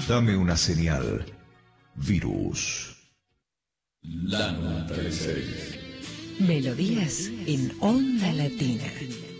Dame una señal. Virus. La 96. Melodías en Onda Latina.